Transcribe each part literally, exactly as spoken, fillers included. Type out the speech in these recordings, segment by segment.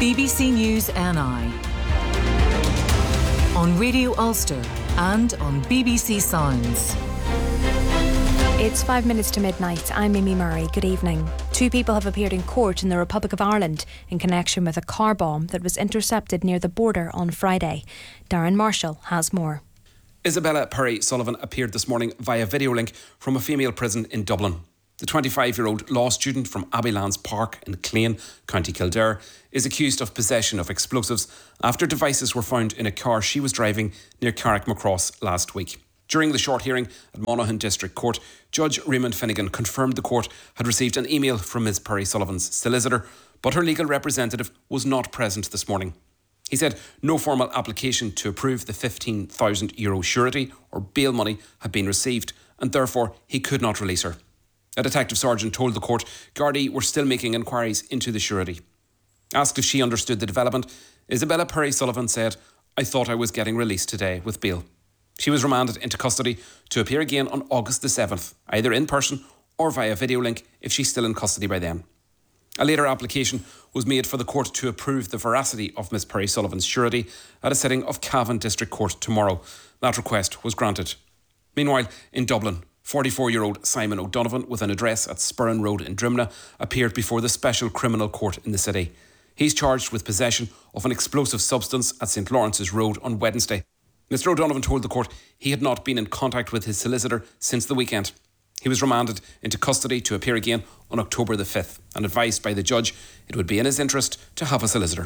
B B C News N I on Radio Ulster and on B B C Sounds. It's five minutes to midnight. I'm Mimi Murray. Good evening. Two people have appeared in court in the Republic of Ireland in connection with a car bomb that was intercepted near the border on Friday. Darren Marshall has more. Isabella Perry Sullivan appeared this morning via video link from a female prison in Dublin. The twenty-five-year-old law student from Abbeylands Park in Clane, County Kildare, is accused of possession of explosives after devices were found in a car she was driving near Carrickmacross last week. During the short hearing at Monaghan District Court, Judge Raymond Finnegan confirmed the court had received an email from Miz Perry Sullivan's solicitor, but her legal representative was not present this morning. He said no formal application to approve the fifteen thousand euro surety or bail money had been received, and therefore he could not release her. A detective sergeant told the court Gardaí were still making inquiries into the surety. Asked if she understood the development, Isabella Perry Sullivan said, "I thought I was getting released today with bail." She was remanded into custody to appear again on August the seventh, either in person or via video link if she's still in custody by then. A later application was made for the court to approve the veracity of Miss Perry Sullivan's surety at a sitting of Cavan District Court tomorrow. That request was granted. Meanwhile, in Dublin, forty-four-year-old Simon O'Donovan, with an address at Spurren Road in Drimna, appeared before the Special Criminal Court in the city. He's charged with possession of an explosive substance at St Lawrence's Road on Wednesday. Mister O'Donovan told the court he had not been in contact with his solicitor since the weekend. He was remanded into custody to appear again on October the fifth and advised by the judge it would be in his interest to have a solicitor.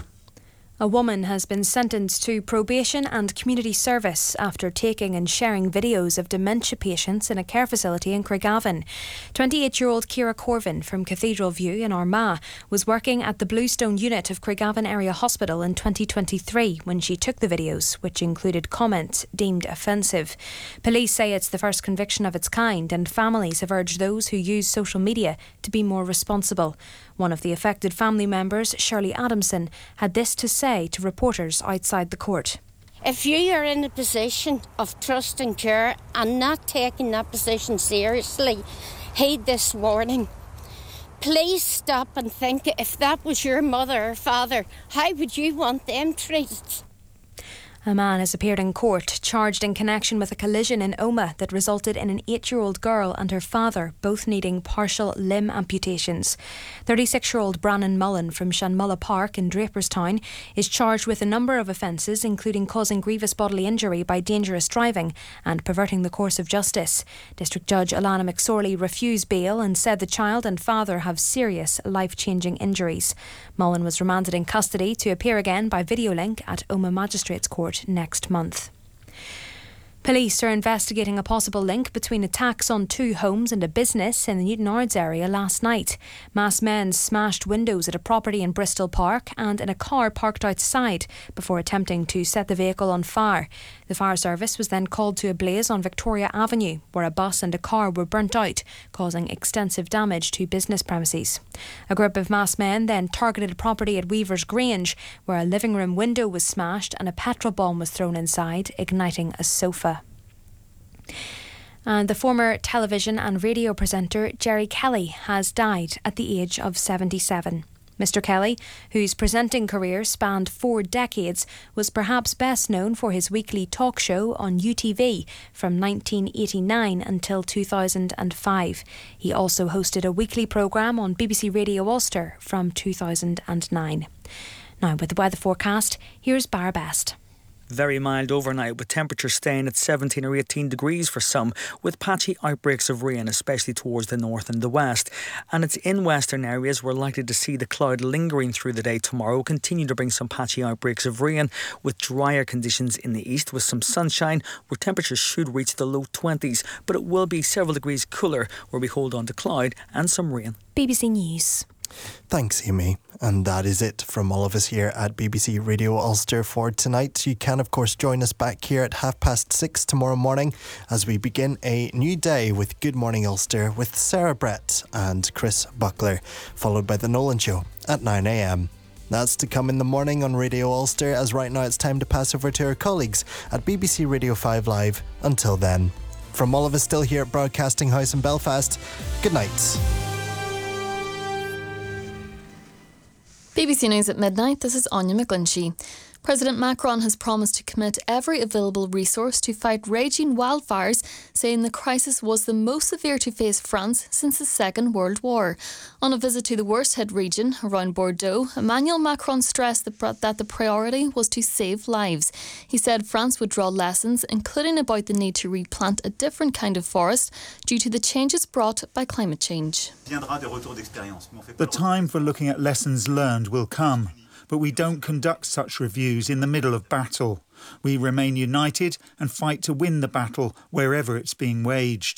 A woman has been sentenced to probation and community service after taking and sharing videos of dementia patients in a care facility in Craigavon. twenty-eight-year-old Ciara Corvin from Cathedral View in Armagh was working at the Bluestone unit of Craigavon Area Hospital in twenty twenty-three when she took the videos, which included comments deemed offensive. Police say it's the first conviction of its kind, and families have urged those who use social media to be more responsible. One of the affected family members, Shirley Adamson, had this to say to reporters outside the court. If you are in a position of trust and care and not taking that position seriously, heed this warning. Please stop and think, if that was your mother or father, how would you want them treated? A man has appeared in court, charged in connection with a collision in Omagh that resulted in an eight-year-old girl and her father both needing partial limb amputations. thirty-six-year-old Brannon Mullen from Shanmulla Park in Draperstown is charged with a number of offences, including causing grievous bodily injury by dangerous driving and perverting the course of justice. District Judge Alana McSorley refused bail and said the child and father have serious life-changing injuries. Mullen was remanded in custody to appear again by video link at Omagh Magistrates Court next month. Police are investigating a possible link between attacks on two homes and a business in the Newtownards area last night. Masked men smashed windows at a property in Bristol Park and in a car parked outside before attempting to set the vehicle on fire. The fire service was then called to a blaze on Victoria Avenue, where a bus and a car were burnt out, causing extensive damage to business premises. A group of masked men then targeted a property at Weaver's Grange, where a living room window was smashed and a petrol bomb was thrown inside, igniting a sofa. And the former television and radio presenter Jerry Kelly has died at the age of seventy-seven. Mister Kelly, whose presenting career spanned four decades, was perhaps best known for his weekly talk show on U T V from nineteen eighty-nine until two thousand five. He also hosted a weekly programme on B B C Radio Ulster from two thousand nine. Now, with the weather forecast, here's Bar Best. Very mild overnight, with temperatures staying at seventeen or eighteen degrees for some, with patchy outbreaks of rain, especially towards the north and the west. And it's in western areas we're likely to see the cloud lingering through the day tomorrow, continue to bring some patchy outbreaks of rain, with drier conditions in the east with some sunshine, where temperatures should reach the low twenties, but it will be several degrees cooler where we hold on to cloud and some rain. B B C News. Thanks, Amy. And that is it from all of us here at B B C Radio Ulster for tonight. You can, of course, join us back here at half past six tomorrow morning as we begin a new day with Good Morning Ulster with Sarah Brett and Chris Buckler, followed by The Nolan Show at nine a.m. That's to come in the morning on Radio Ulster, as right now it's time to pass over to our colleagues at B B C Radio five Live. Until then, from all of us still here at Broadcasting House in Belfast, good night. B B C News at midnight, this is Anya McGlinchey. President Macron has promised to commit every available resource to fight raging wildfires, saying the crisis was the most severe to face France since the Second World War. On a visit to the worst-hit region around Bordeaux, Emmanuel Macron stressed that the priority was to save lives. He said France would draw lessons, including about the need to replant a different kind of forest due to the changes brought by climate change. The time for looking at lessons learned will come. But we don't conduct such reviews in the middle of battle. We remain united and fight to win the battle wherever it's being waged.